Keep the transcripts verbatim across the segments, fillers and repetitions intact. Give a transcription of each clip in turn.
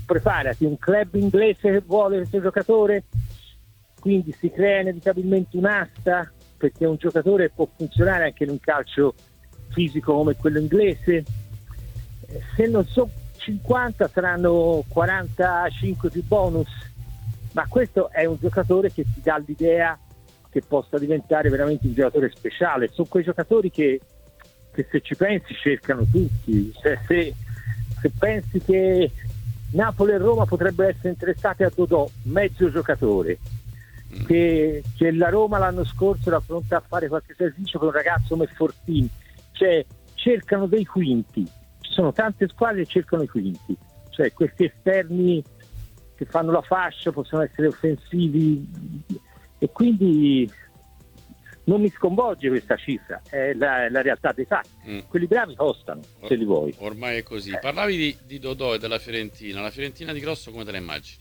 preparati, un club inglese che vuole questo giocatore, quindi si crea inevitabilmente un'asta, perché un giocatore può funzionare anche in un calcio fisico come quello inglese. Se non sono cinquanta saranno quarantacinque più bonus, ma questo è un giocatore che ti dà l'idea che possa diventare veramente un giocatore speciale. Sono quei giocatori che, che se ci pensi cercano tutti. Se, se, se pensi che Napoli e Roma potrebbero essere interessate a Dodò, mezzo giocatore, mm. che, che la Roma l'anno scorso era pronta a fare qualche servizio con un ragazzo come Fortini, cioè cercano dei quinti. Ci sono tante squadre che cercano i quinti, cioè questi esterni che fanno la fascia, possono essere offensivi, e quindi non mi sconvolge questa cifra, è la, la realtà dei fatti. Mm. Quelli bravi costano, se li vuoi. Ormai è così. Eh. Parlavi di, di Dodò e della Fiorentina. La Fiorentina di Grosso come te la immagini?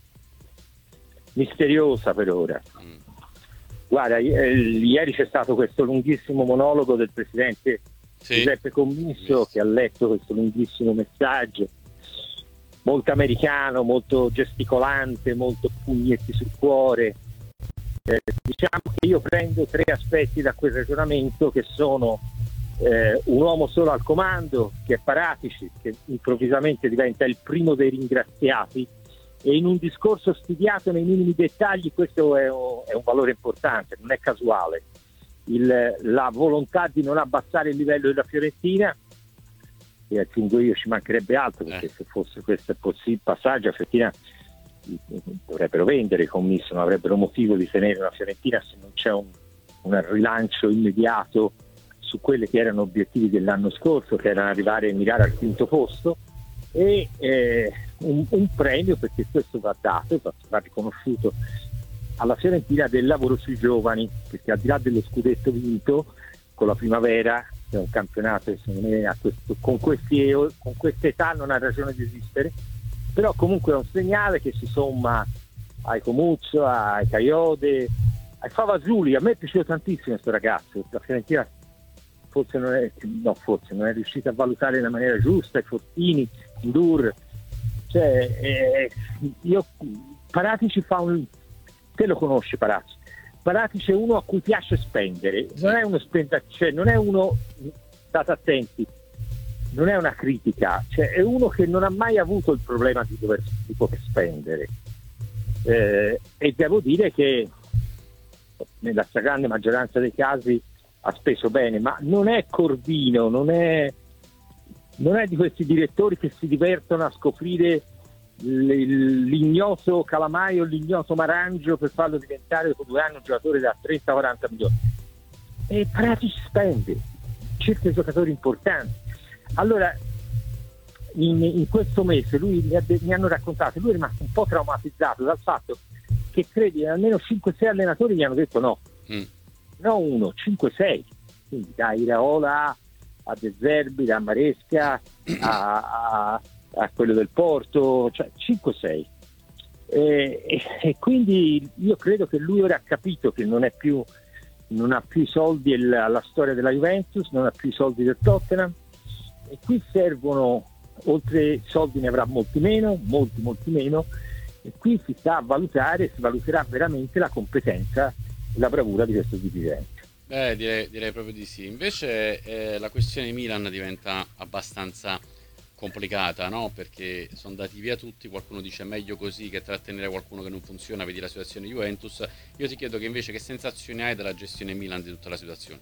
Misteriosa per ora. Mm. Guarda, eh, ieri c'è stato questo lunghissimo monologo del presidente sì. Giuseppe Commisso, che ha letto questo lunghissimo messaggio, molto americano, molto gesticolante, molto pugnetti sul cuore. Eh, diciamo che io prendo tre aspetti da quel ragionamento, che sono eh, un uomo solo al comando, che è Paratici, che improvvisamente diventa il primo dei ringraziati, e in un discorso studiato nei minimi dettagli questo è un, è un valore importante, non è casuale. Il, la volontà di non abbassare il livello della Fiorentina, e aggiungo io ci mancherebbe altro, perché eh. se fosse questo il passaggio, la Fiorentina dovrebbero vendere i Commisso, non avrebbero motivo di tenere una Fiorentina se non c'è un, un rilancio immediato su quelli che erano obiettivi dell'anno scorso, che erano arrivare e mirare al quinto posto, e eh, un, un premio, perché questo va dato, va, va riconosciuto alla Fiorentina, del lavoro sui giovani, perché al di là dello scudetto vinto con la Primavera, che è un campionato che secondo me a questo, con, questi, con questa età non ha ragione di esistere, però comunque è un segnale che si somma ai Comuzzo, ai Caiode, ai Favasuli. A me è piaciuto tantissimo questo ragazzo. La Fiorentina forse non è, no, forse non è riuscita a valutare nella maniera giusta i Fortini, Ndur, cioè eh, io Paratici fa un, te lo conosci Paratici? Paratici è uno a cui piace spendere, non è uno spenda, cioè non è uno, state attenti, non è una critica, cioè è uno che non ha mai avuto il problema di dover, di poter spendere, eh, e devo dire che nella stragrande maggioranza dei casi ha speso bene, ma non è Corvino, non è, non è di questi direttori che si divertono a scoprire l'ignoto Calamaio, l'ignoto Marangio per farlo diventare dopo due anni un giocatore da trenta quaranta milioni. E Paratici spende, cerca giocatori importanti. Allora in, in questo mese lui mi, ha, mi hanno raccontato, lui è rimasto un po' traumatizzato dal fatto che credi almeno cinque sei allenatori gli hanno detto no, mm. no uno, cinque sei, quindi da Iraola a De Zerbi, da Maresca a, a a quello del Porto, cioè cinque sei, e, e, e quindi io credo che lui ora ha capito che non è più, non ha più i soldi alla storia della Juventus, non ha più i soldi del Tottenham, e qui servono, oltre soldi ne avrà molti meno, molti molti meno, e qui si sta a valutare, si valuterà veramente la competenza e la bravura di questo dirigente. Beh, direi, direi proprio di sì. Invece eh, la questione Milan diventa abbastanza complicata, no? Perché sono andati via tutti, qualcuno dice meglio così che trattenere qualcuno che non funziona, vedi la situazione Juventus. Io ti chiedo che invece che sensazioni hai della gestione Milan di tutta la situazione?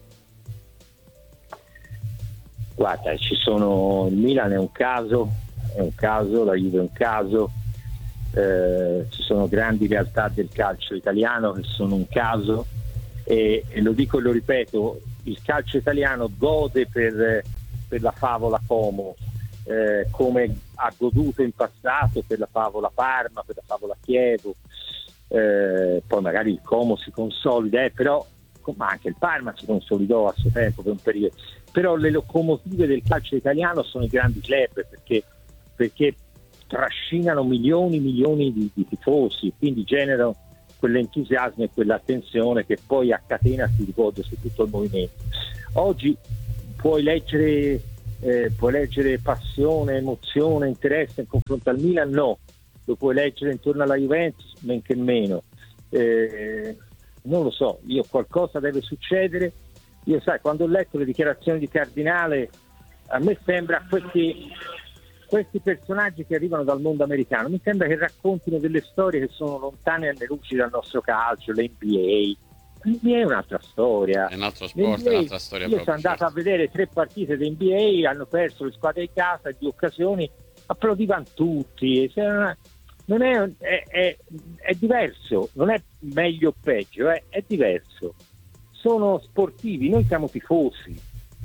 Guarda, ci sono, il Milan è un caso, è un caso, la Juve è un caso, eh, ci sono grandi realtà del calcio italiano che sono un caso, e, e lo dico e lo ripeto, il calcio italiano gode per, per la favola Como, Eh, come ha goduto in passato per la favola Parma, per la favola Chievo, eh, poi magari il Como si consolida, eh, però ma anche il Parma si consolidò a suo tempo per un periodo, però le locomotive del calcio italiano sono i grandi club, perché, perché trascinano milioni e milioni di, di tifosi, quindi generano quell'entusiasmo e quell'attenzione che poi a catena si rivolge su tutto il movimento. Oggi puoi leggere eh, puoi leggere passione, emozione, interesse in confronto al Milan? No. Lo puoi leggere intorno alla Juventus? Men che meno. Eh, non lo so, io qualcosa deve succedere. Io sai, quando ho letto le dichiarazioni di Cardinale, a me sembra questi, questi personaggi che arrivano dal mondo americano, mi sembra che raccontino delle storie che sono lontane anni luce dal nostro calcio, l'N B A. L'N B A è un'altra storia. È un altro sport, L'N B A, è un'altra storia. Io proprio, sono andato certo. a vedere tre partite di N B A, hanno perso le squadre di casa, di occasioni, applaudivano tutti. Non è, è, è, è diverso, non è meglio o peggio, è, è diverso. Sono sportivi, noi siamo tifosi.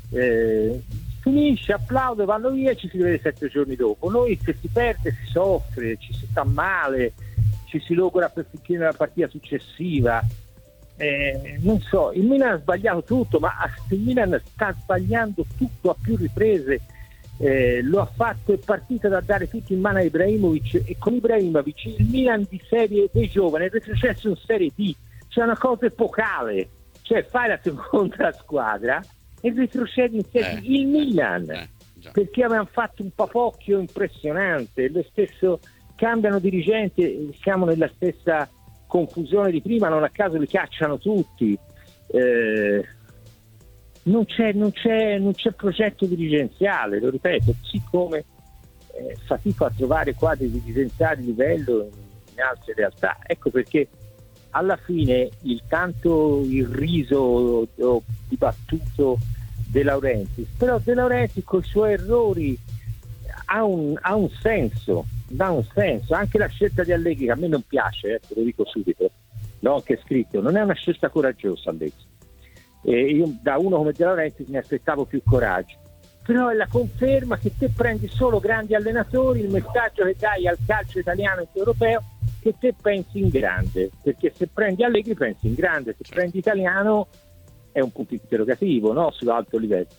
Eh, finisce, applaude, vanno via e ci si vede sette giorni dopo. Noi se si perde si soffre, ci si sta male, ci si logora per finire la partita successiva. Eh, non so, il Milan ha sbagliato tutto, ma il Milan sta sbagliando tutto a più riprese. Eh, lo ha fatto, è partita da dare tutto in mano a Ibrahimovic, e con Ibrahimovic il Milan di serie dei giovani è retrocesso in serie D. C'è una cosa epocale, cioè fai la seconda squadra e retrocedi in serie D. Eh, il Milan eh, perché avevano fatto un papocchio impressionante. Lo stesso, cambiano dirigenti, siamo nella stessa confusione di prima, non a caso li cacciano tutti. Eh, non c'è, non c'è, non c'è progetto dirigenziale, lo ripeto, così come eh, fatico a trovare quadri dirigenziali di livello in, in altre realtà. Ecco perché alla fine il tanto irriso o dibattuto De Laurentiis, però De Laurentiis con i suoi errori ha un, ha un senso, dà un senso. Anche la scelta di Allegri, che a me non piace, eh, te lo dico subito, l'ho anche scritto, non è una scelta coraggiosa Allegri. E io da uno come De Laurentiis mi aspettavo più coraggio, però è la conferma che te prendi solo grandi allenatori, il messaggio che dai al calcio italiano e europeo che te pensi in grande, perché se prendi Allegri pensi in grande, se prendi italiano è un punto interrogativo, no? Sull'alto livello.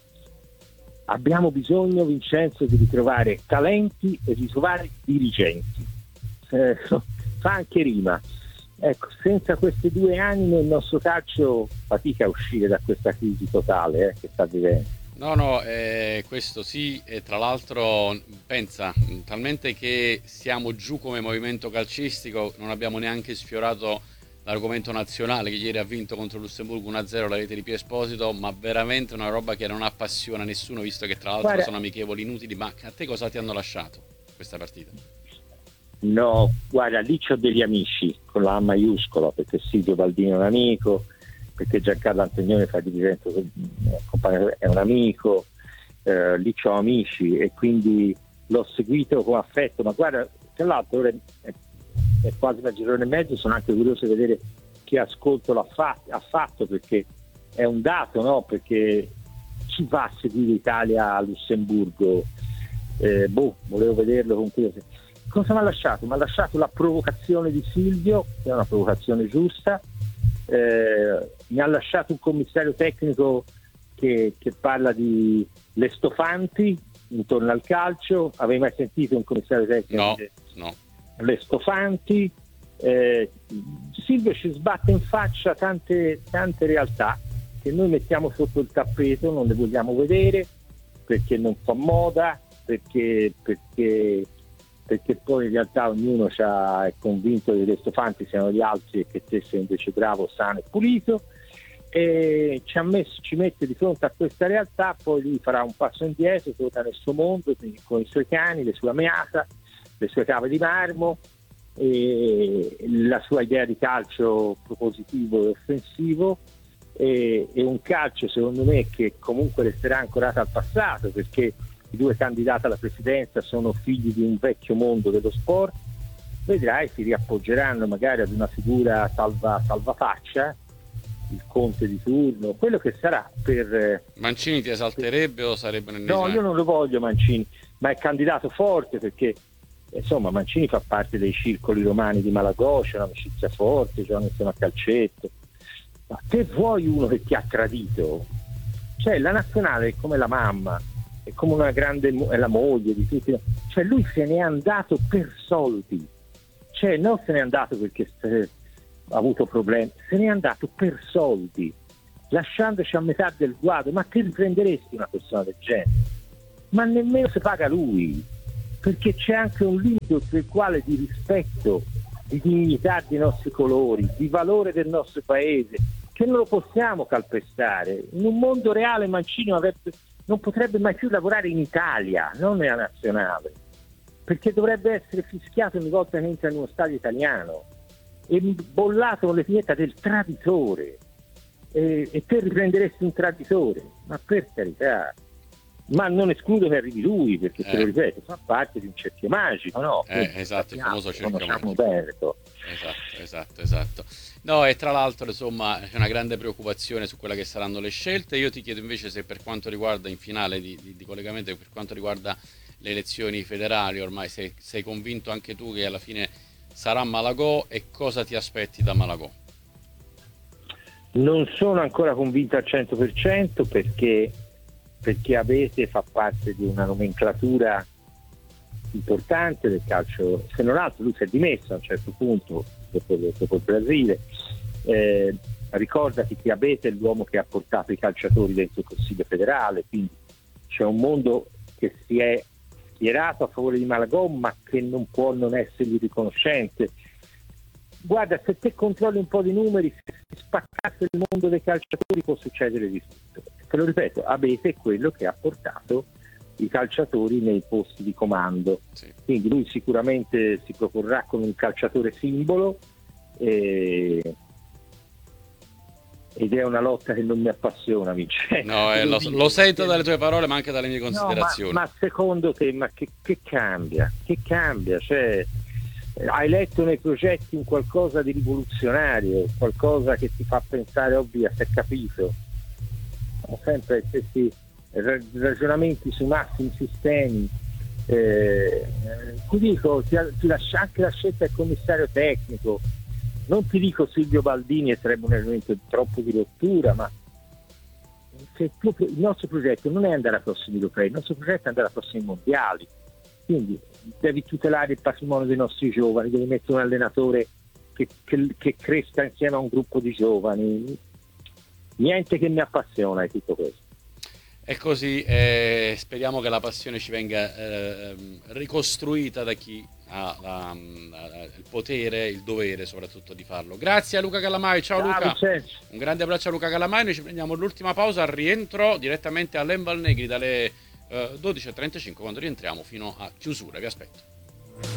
Abbiamo bisogno, Vincenzo, di ritrovare talenti e di ritrovare dirigenti. Eh, fa anche rima. Ecco, senza queste due anime il nostro calcio fatica a uscire da questa crisi totale eh, che sta vivendo. No, no, eh, questo sì, e tra l'altro pensa, talmente che siamo giù come movimento calcistico, non abbiamo neanche sfiorato l'argomento nazionale, che ieri ha vinto contro Lussemburgo uno a zero la rete di Pio Esposito, ma veramente una roba che non appassiona nessuno, visto che tra l'altro Guarda, sono amichevoli inutili. Ma a te cosa ti hanno lasciato questa partita? No, guarda, lì c'ho degli amici con la A maiuscola, perché Silvio Baldini è un amico, perché Giancarlo Antonioni fa dirigente, è un amico, eh, lì c'ho amici e quindi l'ho seguito con affetto. Ma guarda, tra l'altro ora è, è quasi una girone e mezzo, sono anche curioso di vedere che ascolto l'ha fatto, ha fatto, perché è un dato, no? Perché chi va a seguire Italia a Lussemburgo? Eh, boh, volevo vederlo con curiosità. Cosa mi ha lasciato? Mi ha lasciato la provocazione di Silvio, che è una provocazione giusta, eh, mi ha lasciato un commissario tecnico che, che parla di le stofanti intorno al calcio. Avevi mai sentito un commissario tecnico? No, che... no. Le stofanti. Eh, Silvio ci sbatte in faccia tante, tante realtà che noi mettiamo sotto il tappeto, non le vogliamo vedere perché non fa moda, perché... perché perché poi in realtà ognuno è convinto che le stofanti siano gli altri e che te sei invece bravo, sano e pulito, e ci, ha messo, ci mette di fronte a questa realtà. Poi lui farà un passo indietro, torna nel suo mondo con i suoi cani, le sue ameaca, le sue cave di marmo, e la sua idea di calcio propositivo e offensivo, e, e un calcio secondo me che comunque resterà ancorato al passato, perché i due candidati alla presidenza sono figli di un vecchio mondo dello sport. Vedrai, si riappoggeranno magari ad una figura salva, salvafaccia, il conte di turno, quello che sarà per... Mancini ti esalterebbe per... o sarebbe nell'ennesima? No, io non lo voglio Mancini, ma è candidato forte, perché insomma Mancini fa parte dei circoli romani di Malagò, c'è un'amicizia forte, giocano insieme a calcetto. Ma te vuoi uno che ti ha tradito? Cioè la nazionale è come la mamma, è come una grande, è la moglie di tutti, cioè lui se n'è andato per soldi, cioè non se n'è andato perché ha avuto problemi, se n'è andato per soldi, lasciandoci a metà del guado. Ma te riprenderesti una persona del genere? ma nemmeno se paga lui, perché c'è anche un limite oltre il quale di rispetto, di dignità dei nostri colori, di valore del nostro paese, che non lo possiamo calpestare. In un mondo reale Mancini avrebbe, non potrebbe mai più lavorare in Italia, non nella nazionale, perché dovrebbe essere fischiato ogni volta che entra in uno stadio italiano e bollato con le finetti del traditore. E, e te riprenderesti un traditore, ma per carità. Ma non escludo che arrivi lui, perché te lo Eh. ripeto, fa parte di un cerchio magico, no? Eh, esatto, il famoso cerchio Conosciamo magico. bene, no? Esatto, esatto, esatto. No, e tra l'altro, insomma, c'è una grande preoccupazione su quelle che saranno le scelte. Io ti chiedo invece se per quanto riguarda, in finale di, di, di collegamento, per quanto riguarda le elezioni federali, ormai sei, sei convinto anche tu che alla fine sarà Malagò, e cosa ti aspetti da Malagò? Non sono ancora convinto al cento per cento perché, perché Abete fa parte di una nomenclatura importante del calcio, se non altro lui si è dimesso a un certo punto dopo, dopo il Brasile. Eh, ricordati che Abete è l'uomo che ha portato i calciatori dentro il Consiglio federale, quindi c'è un mondo che si è schierato a favore di Malagò ma che non può non essergli riconoscente. Guarda, se te controlli un po' di numeri, se si spaccasse il mondo dei calciatori può succedere di tutto. Te lo ripeto, Abete è quello che ha portato i calciatori nei posti di comando, sì. Quindi lui sicuramente si proporrà con un calciatore simbolo e... ed è una lotta che non mi appassiona, Vincenzo. No, eh, lo, lo sento dalle tue parole ma anche dalle mie considerazioni. No, ma, ma secondo te, ma che, che cambia? Che cambia? Cioè, hai letto nei progetti un qualcosa di rivoluzionario, qualcosa che ti fa pensare, ovvio, si è capito. Ho sempre questi ragionamenti su massimi sistemi. Eh, ti dico, ti, ti lascia anche la scelta del commissario tecnico. Non ti dico Silvio Baldini, sarebbe un elemento troppo di rottura, ma se tu, il nostro progetto non è andare ai prossimi europei, il nostro progetto è andare ai prossimi mondiali. Quindi devi tutelare il patrimonio dei nostri giovani, devi mettere un allenatore che, che, che cresca insieme a un gruppo di giovani. Niente che mi appassiona è tutto questo. È così, eh, speriamo che la passione ci venga eh, ricostruita da chi ha la, la, il potere, il dovere soprattutto di farlo. Grazie a Luca Calamai, ciao, ciao Luca. Vincenzo. Un grande abbraccio a Luca Calamai, noi ci prendiamo l'ultima pausa, al rientro direttamente all'Enval Negri dalle eh, dodici e trentacinque quando rientriamo fino a chiusura, vi aspetto.